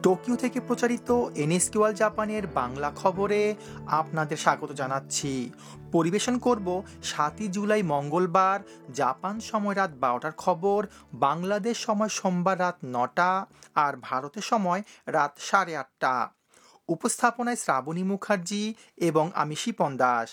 Tokyo থেকে প্রচারিত NSK world জাপানের বাংলা খবরে আপনাদের স্বাগত জানাচ্ছি। পরিবেশন করব ৭ই জুলাই মঙ্গলবার জাপান সময় রাত ১২টার খবর, বাংলাদেশ সময় সোমবার রাত ৯টা আর ভারতের সময় রাত ৮:৩০। উপস্থাপনায় শ্রাবণী মুখার্জি এবং আমি শিপন দাস।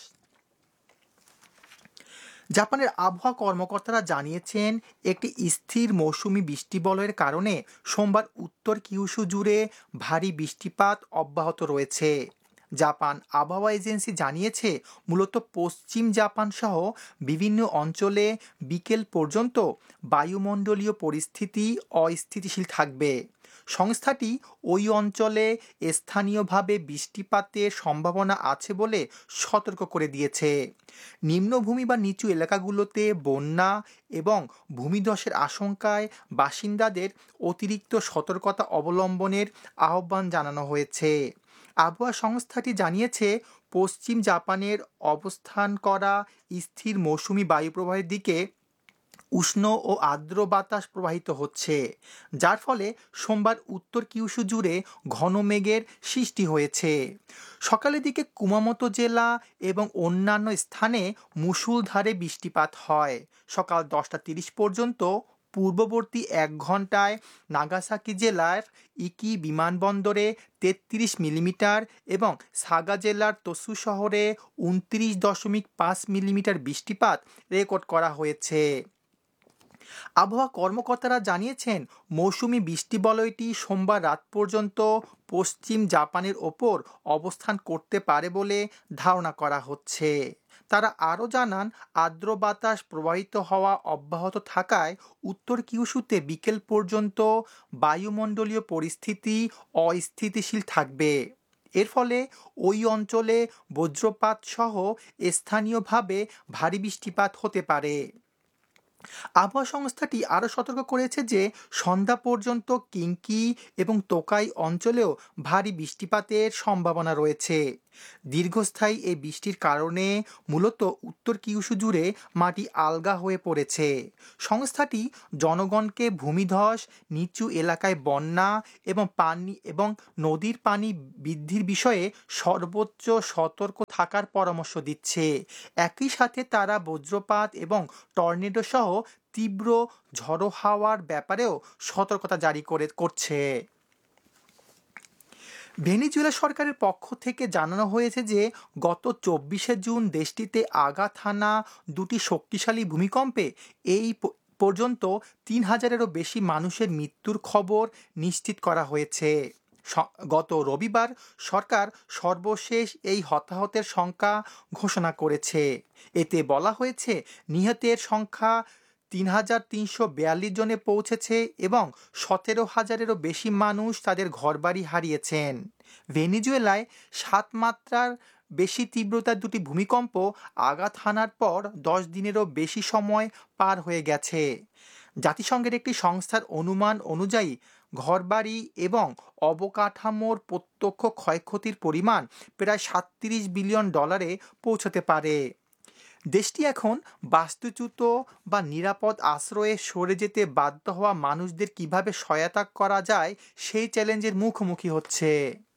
জাপানের আবহাওয়া কর্মকর্তারা জানিয়েছেন, একটি স্থির মৌসুমি বৃষ্টিবলয়ের কারণে সোমবার উত্তর কিউশু জুড়ে ভারী বৃষ্টিপাত অব্যাহত রয়েছে। জাপান আবহাওয়া এজেন্সি জানিয়েছে, মূলত পশ্চিম জাপান সহ বিভিন্ন অঞ্চলে বিকেল পর্যন্ত বায়ুমণ্ডলীয় পরিস্থিতি অস্থিতিশীল থাকবে। সংস্থাটি ওই অঞ্চলে স্থানীয়ভাবে বৃষ্টিপাতের সম্ভাবনা আছে বলে সতর্ক করে দিয়েছে। নিম্নভূমি বা নিচু এলাকাগুলোতে বন্যা এবং ভূমিধসের আশঙ্কায় বাসিন্দাদের অতিরিক্ত সতর্কতা অবলম্বনের আহ্বান জানানো হয়েছে। আবহাওয়া সংস্থাটি জানিয়েছে, পশ্চিম জাপানের অবস্থান করা স্থির মৌসুমি বায়ুপ্রবাহের দিকে উষ্ণ ও আর্দ্র বাতাস প্রবাহিত হচ্ছে, যার ফলে সোমবার উত্তর কিউশু জুড়ে ঘন মেঘের সৃষ্টি হয়েছে। সকালের দিকে কুমামোতো জেলা এবং অন্যান্য স্থানে মুষলধারে বৃষ্টিপাত হয়। সকাল 10টা 30 পর্যন্ত পূর্ববর্তী 1 ঘন্টায় নাগাসাকি জেলার ইকি বিমানবন্দরে 33 মিলিমিটার এবং সাগা জেলার তোসু শহরে 29.5 মিলিমিটার বৃষ্টিপাত রেকর্ড করা হয়েছে। আবহাওয়া কর্মকর্তারা জানিয়েছেন, মৌসুমি বৃষ্টিবলয়টি সোমবার রাত পর্যন্ত পশ্চিম জাপানের ওপর অবস্থান করতে পারে বলে ধারণা করা হচ্ছে। তারা আরও জানান, আর্দ্র বাতাস প্রবাহিত হওয়া অব্যাহত থাকায় উত্তর কিউশুতে বিকেল পর্যন্ত বায়ুমণ্ডলীয় পরিস্থিতি অস্থিতিশীল থাকবে। এর ফলে ওই অঞ্চলে বজ্রপাত সহ স্থানীয়ভাবে ভারী বৃষ্টিপাত হতে পারে। আবহাওয়া সংস্থাটি আরও সতর্ক করেছে যে সন্ধ্যা পর্যন্ত কিঙ্কি এবং তোকাই অঞ্চলেও ভারী বৃষ্টিপাতের সম্ভাবনা রয়েছে। দীর্ঘস্থায়ী এই বৃষ্টির কারণে মূলত উত্তর কিউশু জুড়ে মাটি আলগা হয়ে পড়েছে। সংস্থাটি জনগণকে ভূমিধস, নিচু এলাকায় বন্যা এবং নদীর পানি বৃদ্ধির বিষয়ে সর্বোচ্চ সতর্ক থাকার পরামর্শ দিচ্ছে। একই সাথে তারা বজ্রপাত এবং টর্নেডো সহ তীব্র ঝড়ো হাওয়ার ব্যাপারেও সতর্কতা জারি করছে। ভেনেজুয়েলা সরকারের পক্ষ থেকে জানানো হয়েছে যে গত 24শে জুন দেশটিতে আঘাত হানা দুটি শক্তিশালী ভূমিকম্পে এই পর্যন্ত 3,000-এরও বেশি মানুষের মৃত্যুর খবর নিশ্চিত করা হয়েছে। গত রবিবার সরকার সর্বশেষ এই হতাহতের সংখ্যা ঘোষণা করেছে। এতে বলা হয়েছে, নিহতের সংখ্যা 3,342 জনে পৌঁছেছে এবং 17,000-এরও বেশি মানুষ তাদের ঘরবাড়ি হারিয়েছেন। ভেনেজুয়েলায় 7 মাত্রার বেশি তীব্রতার দুটি ভূমিকম্প আঘাত হানার পর 10 দিনেরও বেশি সময় পার হয়ে গেছে। জাতিসংঘের একটি সংস্থার অনুমান অনুযায়ী ঘরবাড়ি এবং অবকাঠামোর প্রত্যক্ষ ক্ষয়ক্ষতির পরিমাণ প্রায় $37 বিলিয়ন পৌঁছতে পারে। দেশটি এখন বাস্তুচ্যুত বা নিরাপদ আশ্রয়ে সরে যেতে বাধ্য হওয়া মানুষদের কিভাবে সহায়তা করা যায় সেই চ্যালেঞ্জের মুখোমুখি হচ্ছে।